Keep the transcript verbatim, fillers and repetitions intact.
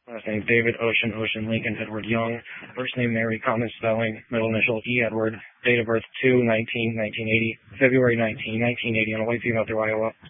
Last name David, Ocean, Ocean, Lincoln, Edward Young. First name Mary, common spelling. Middle initial E. Edward. Date of birth two nineteen nineteen eighty. February nineteenth nineteen eighty on a white female through Iowa.